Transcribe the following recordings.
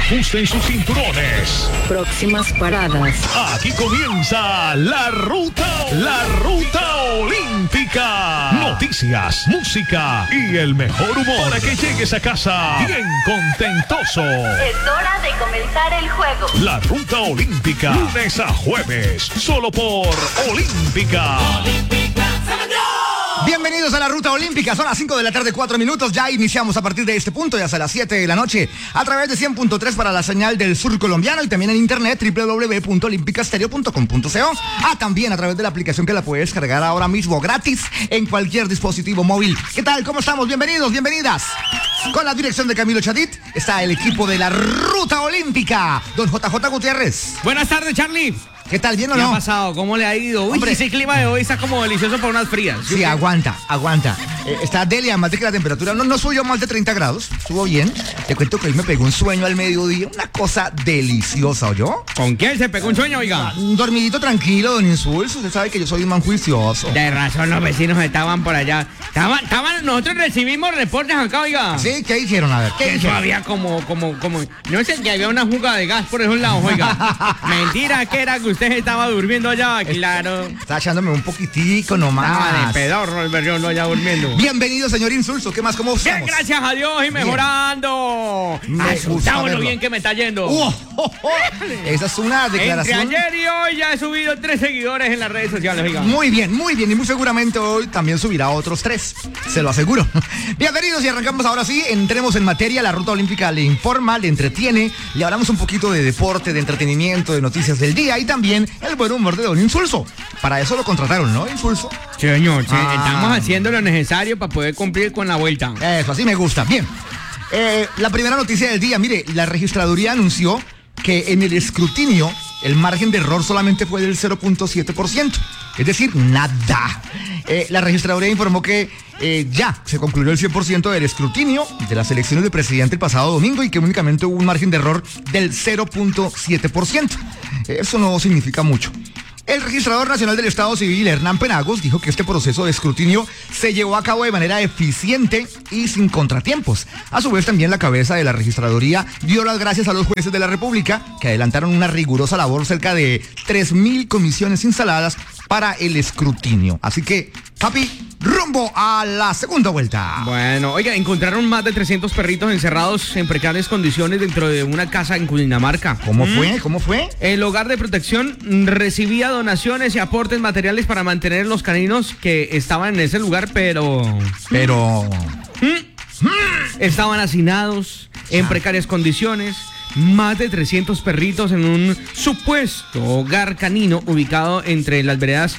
Ajusten sus cinturones. Próximas paradas. Aquí comienza la ruta olímpica. Noticias, música y el mejor humor para que llegues a casa bien contentoso. Es hora de comenzar el juego. La ruta olímpica, lunes a jueves, solo por Olímpica. Bienvenidos a la Ruta Olímpica, son las 5 de la tarde, 4 minutos, ya iniciamos a partir de este punto y hasta las 7 de la noche a través de 100.3 para la señal del sur colombiano y también en internet www.olimpicastereo.com.co. También a través de la aplicación que la puedes cargar ahora mismo gratis en cualquier dispositivo móvil. ¿Qué tal? ¿Cómo estamos? Bienvenidos, bienvenidas. Con la dirección de Camilo Chadid está el equipo de la Ruta Olímpica, don JJ Gutiérrez. Buenas tardes, Charlie. ¿Qué tal? ¿Bien o no? ¿Qué ha pasado? ¿Cómo le ha ido? Uy, Hombre, ese clima de hoy está como delicioso para unas frías. Sí, aguanta. Está Delia, más de que la temperatura no subió más de 30 grados, estuvo bien. Te cuento que hoy me pegó un sueño al mediodía, una cosa deliciosa, ¿oyó? ¿Con quién se pegó un sueño, oiga? Un dormidito tranquilo, don Insulso, usted sabe que yo soy un man juicioso. De razón, los vecinos estaban por allá. Nosotros recibimos reportes acá, oiga. ¿Sí? ¿Qué hicieron? A ver, ¿qué Que eso hicieron? había como, no sé, que había una fuga de gas por esos lados, oiga. Mentira, que era que usted estaba durmiendo allá, claro. Está echándome un poquitico Estaba nomás. de pedorro el verrión allá durmiendo. Bienvenido, señor Insulso, ¿qué más? ¿Cómo Bien, estamos? gracias a Dios y mejorando. Me gusta Asustado lo verlo. bien que me está yendo. Esa es una Entre declaración. ayer y hoy ya he subido 3 seguidores en las redes sociales, oiga. Muy bien, y muy seguramente hoy también subirá otros 3, se lo aseguro. Bienvenidos y arrancamos ahora sí, entremos en materia. La Ruta Olímpica le informa, le entretiene, le hablamos un poquito de deporte, de entretenimiento, de noticias del día y también el buen humor de don Insulso. Para eso lo contrataron, ¿no, Insulso? Señor, estamos haciendo lo necesario para poder cumplir con la vuelta. Eso, así me gusta. Bien, la primera noticia del día, mire, la registraduría anunció que en el escrutinio el margen de error solamente fue del 0.7%, es decir, nada. La registraduría informó que ya se concluyó el 100% del escrutinio de las elecciones de presidente el pasado domingo y que únicamente hubo un margen de error del 0.7%. Eso no significa mucho. El registrador nacional del Estado Civil, Hernán Penagos, dijo que este proceso de escrutinio se llevó a cabo de manera eficiente y sin contratiempos. A su vez, también la cabeza de la registraduría dio las gracias a los jueces de la República, que adelantaron una rigurosa labor, cerca de 3.000 comisiones instaladas para el escrutinio. Así que, papi, rumbo a la segunda vuelta. Bueno, oiga, encontraron más de 300 perritos encerrados en precarias condiciones dentro de una casa en Cundinamarca. ¿Cómo fue? ¿Cómo fue? El hogar de protección recibía donaciones y aportes materiales para mantener los caninos que estaban en ese lugar, pero estaban hacinados en precarias condiciones. Más de 300 perritos en un supuesto hogar canino ubicado entre las veredas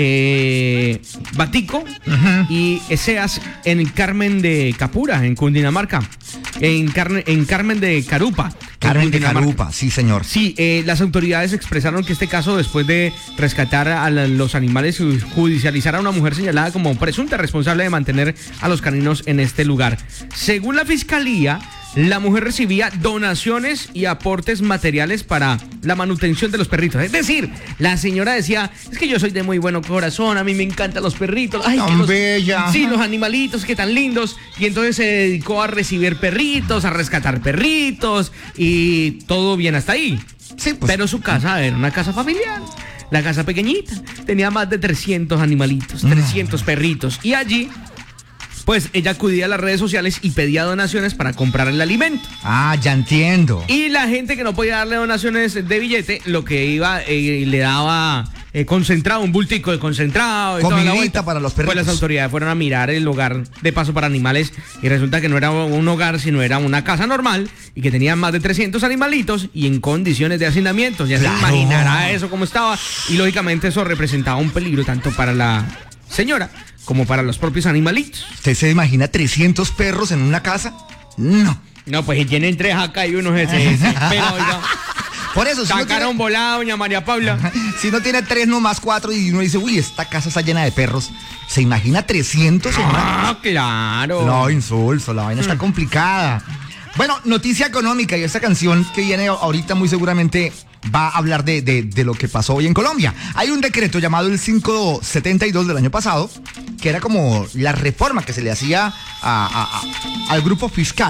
Batico y Eseas en el Carmen de Capura, en Cundinamarca. En Carmen de Carupa. Carmen de Carupa, sí, señor. Sí, las autoridades expresaron que este caso, después de rescatar a los animales y judicializar a una mujer señalada como presunta responsable de mantener a los caninos en este lugar. Según la fiscalía, la mujer recibía donaciones y aportes materiales para la manutención de los perritos. Es decir, la señora decía, es que yo soy de muy buen corazón, a mí me encantan los perritos. Ay, tan bella. Sí, los animalitos, que tan lindos. Y entonces se dedicó a recibir perritos, a rescatar perritos y todo bien hasta ahí. Sí, pues. Pero su casa era una casa familiar. La casa pequeñita. Tenía más de 300 animalitos, 300 perritos. Y allí, pues ella acudía a las redes sociales y pedía donaciones para comprar el alimento. Ya entiendo. Y la gente que no podía darle donaciones de billete, lo que iba le daba concentrado, un bultico de concentrado. Y toda la Comidita vuelta. para los perritos. Pues las autoridades fueron a mirar el hogar de paso para animales y resulta que no era un hogar, sino era una casa normal y que tenía más de 300 animalitos y en condiciones de hacinamiento. Ya Claro. se imaginará eso cómo estaba y lógicamente eso representaba un peligro tanto para la señora como para los propios animalitos. ¿Usted se imagina 300 perros en una casa? No. No, pues tienen 3 acá y uno ese. Pero oiga, Por eso, si no sacaron tiene, volada, doña María Paula. si no tiene 3, no más 4 y uno dice, uy, esta casa está llena de perros, ¿se imagina 300 en una? Claro. No, Insulso, la vaina está complicada. Bueno, noticia económica y esta canción que viene ahorita muy seguramente va a hablar de lo que pasó hoy en Colombia. Hay un decreto llamado el 572 del año pasado, que era como la reforma que se le hacía al grupo fiscal.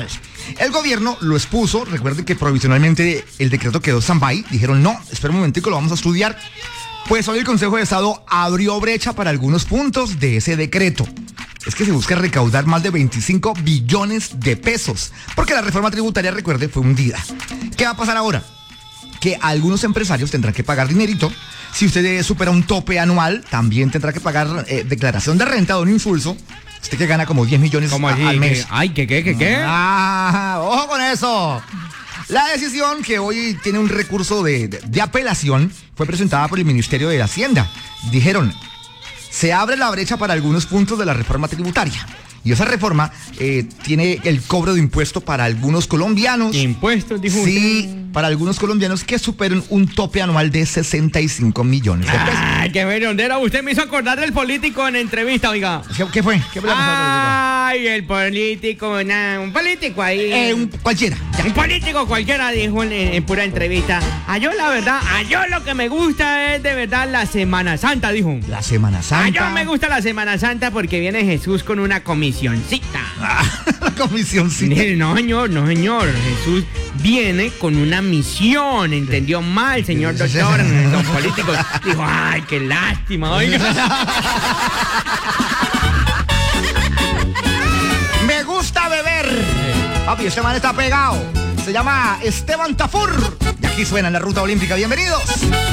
El gobierno lo expuso, recuerden que provisionalmente el decreto quedó stand-by, dijeron no, espera un momentico, lo vamos a estudiar. Pues hoy el Consejo de Estado abrió brecha para algunos puntos de ese decreto. Es que se busca recaudar más de 25 billones de pesos, porque la reforma tributaria, recuerde, fue hundida. ¿Qué va a pasar ahora? Que algunos empresarios tendrán que pagar dinerito. Si usted supera un tope anual, también tendrá que pagar declaración de renta, don Insulso. Usted que gana como 10 millones al mes. ¿Qué? Ah, ojo con eso. La decisión, que hoy tiene un recurso de apelación, fue presentada por el Ministerio de Hacienda. Dijeron, se abre la brecha para algunos puntos de la reforma tributaria. Y esa reforma tiene el cobro de impuesto para algunos colombianos. ¿Impuestos, dijo? Sí, para algunos colombianos que superen un tope anual de 65 millones de pesos. ¡Ay, qué verondera! Usted me hizo acordar del político en entrevista, oiga. ¿Qué fue? ¿Qué fue? ¡Ay, el político! Un político ahí. Cualquiera. Un político cualquiera dijo en pura entrevista. Yo la verdad, yo lo que me gusta es de verdad la Semana Santa, dijo. La Semana Santa. Yo me gusta la Semana Santa porque viene Jesús con una comisioncita. La comisioncita. No, señor. Jesús viene con una misión. ¿Entendió mal, señor doctor? Los políticos. Dijo, ay, qué lástima, oiga. Me gusta beber. Papi, este man está pegado. Se llama Esteban Tafur. Y aquí suena en la Ruta Olímpica. Bienvenidos.